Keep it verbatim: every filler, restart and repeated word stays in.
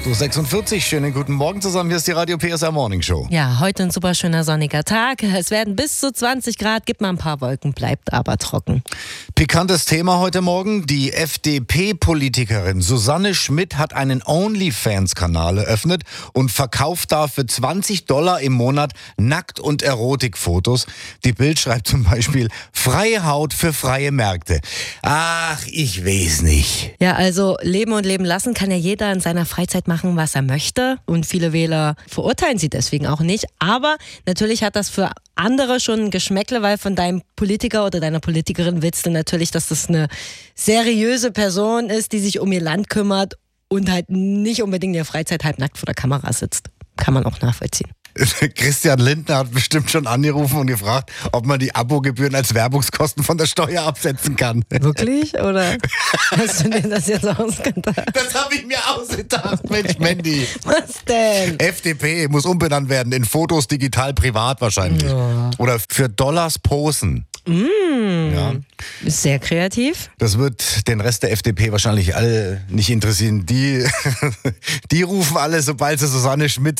acht Uhr sechsundvierzig, schönen guten Morgen zusammen, hier ist die Radio P S R Morning Show. Ja, heute ein super schöner sonniger Tag. Es werden bis zu zwanzig Grad, gibt mal ein paar Wolken, bleibt aber trocken. Pikantes Thema heute Morgen. Die F D P-Politikerin Susanne Schmidt hat einen OnlyFans-Kanal eröffnet und verkauft da für zwanzig Dollar im Monat Nackt- und Erotikfotos. Die Bild schreibt zum Beispiel, freie Haut für freie Märkte. Ach, ich weiß nicht. Ja, also leben und leben lassen kann ja jeder in seiner Freizeit machen, was er möchte. Und viele Wähler verurteilen sie deswegen auch nicht. Aber natürlich hat das für andere schon ein Geschmäckle, weil von deinem Politiker oder deiner Politikerin willst du natürlich, dass das eine seriöse Person ist, die sich um ihr Land kümmert und halt nicht unbedingt in der Freizeit halbnackt vor der Kamera sitzt. Kann man auch nachvollziehen. Christian Lindner hat bestimmt schon angerufen und gefragt, ob man die Abogebühren als Werbungskosten von der Steuer absetzen kann. Wirklich? Oder hast du dir das jetzt ausgedacht? Das habe ich mir ausgedacht, Mensch, Mandy. Was denn? F D P muss umbenannt werden in Fotos digital privat wahrscheinlich. Ja. Oder für Dollars posen. Mm. Ja. Ist sehr kreativ. Das wird den Rest der F D P wahrscheinlich alle nicht interessieren. Die, die rufen alle, sobald sie Susanne Schmidt